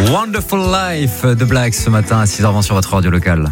Wonderful Life de Black ce matin à 6h20 sur votre radio locale.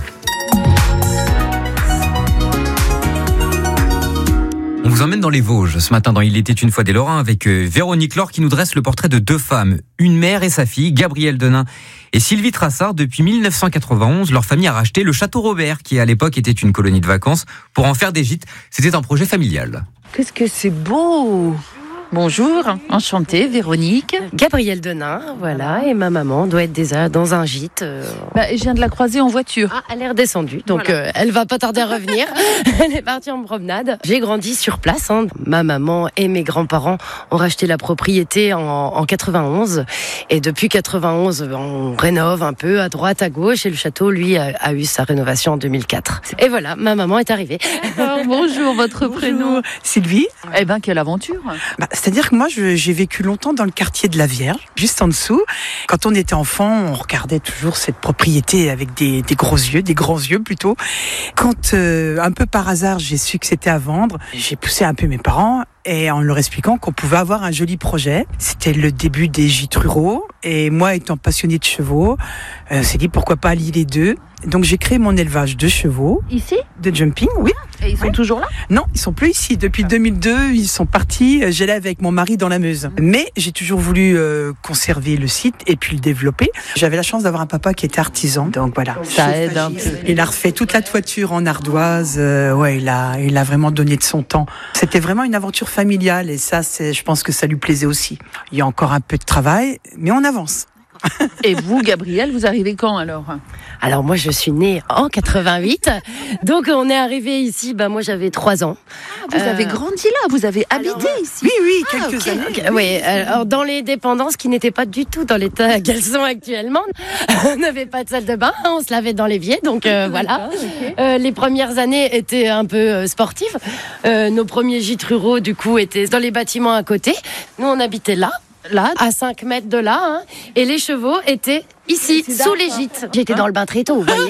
On vous emmène dans les Vosges ce matin dans Il était une fois des Lorrains avec Véronique Laure qui nous dresse le portrait de deux femmes, une mère et sa fille, Gabrielle Denain et Sylvie Trassard. Depuis 1991, leur famille a racheté le Château Robert qui à l'époque était une colonie de vacances pour en faire des gîtes. C'était un projet familial. Qu'est-ce que c'est beau! Bonjour, enchantée, Véronique. Gabrielle Denain, voilà, et ma maman doit être déjà dans un gîte. Je viens de la croiser en voiture. Ah, elle est redescendue, donc voilà. Elle va pas tarder à revenir. Elle est partie en promenade. J'ai grandi sur place. Ma maman et mes grands-parents ont racheté la propriété en 91. Et depuis 91, on rénove un peu à droite, à gauche. Et le château, lui, a eu sa rénovation en 2004. Et voilà, ma maman est arrivée. Alors, bonjour, votre prénom? Sylvie. Eh ben, quelle aventure! C'est-à-dire que moi, j'ai vécu longtemps dans le quartier de la Vierge, juste en dessous. Quand on était enfant, on regardait toujours cette propriété avec des grands yeux plutôt. Quand, un peu par hasard, j'ai su que c'était à vendre, j'ai poussé un peu mes parents et en leur expliquant qu'on pouvait avoir un joli projet. C'était le début des gîtes ruraux et moi, étant passionnée de chevaux, on s'est dit pourquoi pas allier les deux. Donc j'ai créé mon élevage de chevaux. Ici? De jumping, oui. Et ils sont toujours là? Non, ils sont plus ici. Depuis 2002, ils sont partis. J'allais avec mon mari dans la Meuse. Mais j'ai toujours voulu conserver le site et puis le développer. J'avais la chance d'avoir un papa qui était artisan. Donc voilà. Ça aide un peu. Il a refait toute la toiture en ardoise. Il a vraiment donné de son temps. C'était vraiment une aventure familiale et ça, je pense que ça lui plaisait aussi. Il y a encore un peu de travail, mais on avance. Et vous, Gabrielle, vous arrivez quand alors? Alors moi, je suis née en 88. Donc on est arrivé ici, moi j'avais 3 ans. Vous avez grandi là, vous avez habité ici? Oui, quelques années. Okay. Oui, alors dans les dépendances qui n'étaient pas du tout dans l'état qu'elles sont actuellement. On n'avait pas de salle de bain, on se lavait dans l'évier, donc voilà. Okay. Les premières années étaient un peu sportives. Nos premiers gîtes ruraux, du coup, étaient dans les bâtiments à côté. Nous, on habitait là, à 5 mètres de là, et les chevaux étaient ici, sous les gîtes. J'étais dans le bain très tôt, vous voyez.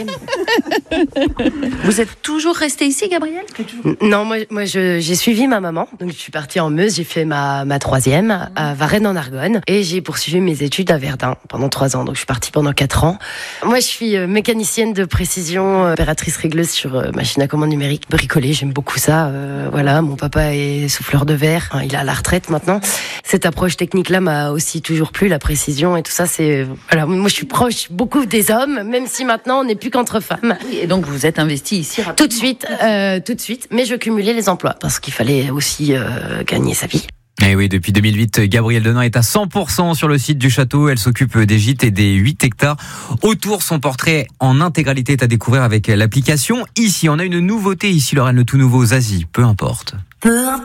Vous êtes toujours restée ici, Gabrielle? Non, moi j'ai suivi ma maman. Donc je suis partie en Meuse, j'ai fait ma 3e à Varennes-en-Argonne et j'ai poursuivi mes études à Verdun pendant 3 ans. Donc je suis partie pendant 4 ans. Moi je suis mécanicienne de précision, opératrice régleuse sur machine à commande numérique, bricolée, j'aime beaucoup ça. Voilà, mon papa est souffleur de verre, il est à la retraite maintenant. Cette approche technique-là m'a aussi toujours plu, la précision et tout ça, voilà, moi je suis proche beaucoup des hommes, même si maintenant on n'est plus qu'entre femmes. Et donc vous êtes investie ici rapidement. Tout de suite, mais je cumulais les emplois parce qu'il fallait aussi gagner sa vie. Et oui, depuis 2008, Gabrielle Denain est à 100% sur le site du château. Elle s'occupe des gîtes et des 8 hectares autour. Son portrait en intégralité est à découvrir avec l'application. Ici, on a une nouveauté. Ici, Lorraine, le tout nouveau Zazie. Peu importe. Peu importe.